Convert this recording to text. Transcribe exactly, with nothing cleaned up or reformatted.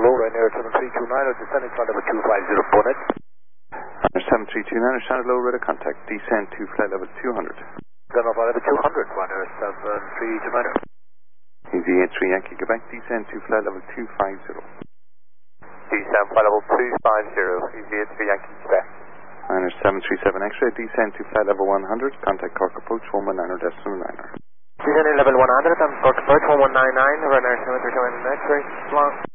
Ryanair seven three two nine, descending flight level two five zero, bonnet. seven three two nine, standard low radar contact, descend to flight level two hundred. Descend on flight level two hundred, Ryanair seven three two nine. Easy eight three Yankee Quebec, descend to flight level two five zero. Descend flight level two five zero, Easy eight three Yankee Quebec. Ryanair seven three seven X-ray, descend to flight level one hundred, contact Cork approach one one nine, decimal niner. Descending level one hundred, and Cork approach one one nine nine, Ryanair seven three seven X-ray, long.